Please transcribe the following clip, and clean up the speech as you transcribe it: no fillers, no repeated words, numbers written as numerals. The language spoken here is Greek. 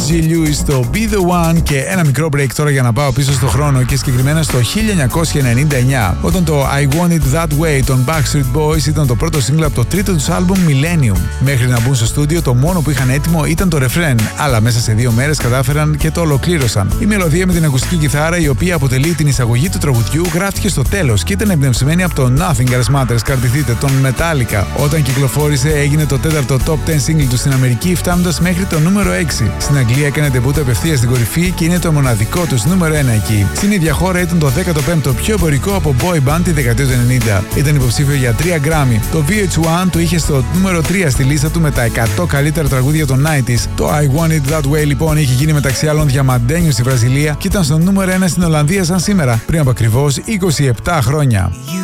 G. Lewis στο Be The One και ένα μικρό break τώρα για να πάω πίσω στο χρόνο και συγκεκριμένα στο 1999, όταν το I Want It That Way των Backstreet Boys ήταν το πρώτο single από το τρίτο τους άλμπουμ Millennium. Μέχρι να μπουν στο στούντιο το μόνο που είχαν έτοιμο ήταν το ρεφρέν, αλλά μέσα σε 2 μέρες κατάφεραν και το ολοκλήρωσαν. Η μελωδία με την ακουστική κιθάρα, η οποία αποτελεί την εισαγωγή του τραγουδιού, γράφτηκε στο τέλος και ήταν εμπνευσμένη από το Nothing Else Matters, κρατηθείτε, τον Metallica. Όταν κυκλοφόρησε έγινε το 4ο top 10 single του στην Αμερική, φτάνοντας μέχρι το νούμερο 6. Στην Αγγλία έκανε ντεμπούτ απευθείας στην κορυφή και είναι το μοναδικό τους νούμερο 1 εκεί. Στην ίδια χώρα ήταν το 15ο πιο εμπορικό από boy band τη δεκαετία του 90. Ήταν υποψήφιο για 3 Grammy. Το VH1 το είχε στο νούμερο 3 στη λίστα του με τα 100 καλύτερα τραγούδια των 90s. Το I Want It That Way λοιπόν είχε γίνει μεταξύ άλλων διαμαντένιο στη Βραζιλία και ήταν στο νούμερο 1 στην Ολλανδία σαν σήμερα, πριν από ακριβώς 27 χρόνια.